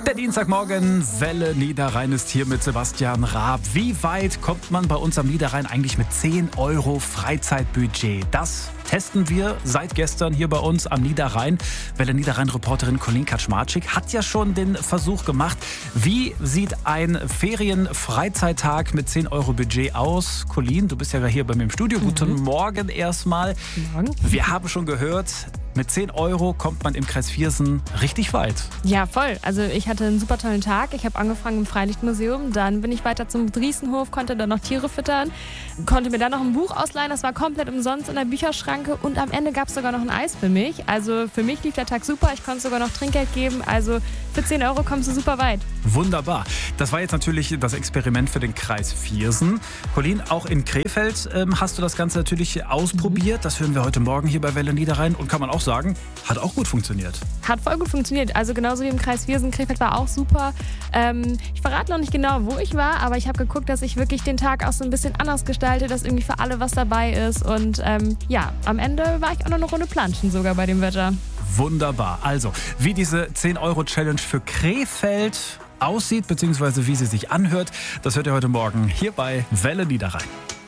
Der Dienstagmorgen, Welle Niederrhein ist hier mit Sebastian Raab. Wie weit kommt man bei uns am Niederrhein eigentlich mit 10 € Freizeitbudget? Das testen wir seit gestern hier bei uns am Niederrhein. Welle Niederrhein-Reporterin Colleen Kaczmarczyk hat ja schon den Versuch gemacht. Wie sieht ein Ferien-Freizeittag mit 10 € Budget aus? Colleen, du bist ja hier bei mir im Studio. Guten Morgen erstmal. Morgen. Wir haben schon gehört, mit 10 € kommt man im Kreis Viersen richtig weit. Ja, voll. Also ich hatte einen super tollen Tag. Ich habe angefangen im Freilichtmuseum, dann bin ich weiter zum Driesenhof, konnte dann noch Tiere füttern, konnte mir dann noch ein Buch ausleihen, das war komplett umsonst in der Bücherschranke und am Ende gab es sogar noch ein Eis für mich. Also für mich lief der Tag super, ich konnte sogar noch Trinkgeld geben, also für 10 € kommst du super weit. Wunderbar. Das war jetzt natürlich das Experiment für den Kreis Viersen. Colleen, auch in Krefeld hast du das Ganze natürlich ausprobiert. Das hören wir heute Morgen hier bei Welle Niederrhein und kann man auch sagen, hat auch gut funktioniert. Hat voll gut funktioniert, also genauso wie im Kreis Viersen. Krefeld war auch super. Ich verrate noch nicht genau, wo ich war, aber ich habe geguckt, dass ich wirklich den Tag auch so ein bisschen anders gestalte, dass irgendwie für alle was dabei ist und ja, am Ende war ich auch noch eine Runde planschen sogar bei dem Wetter. Wunderbar. Also, wie diese 10 € Challenge für Krefeld aussieht, beziehungsweise wie sie sich anhört, das hört ihr heute Morgen hier bei Welle Niederrhein.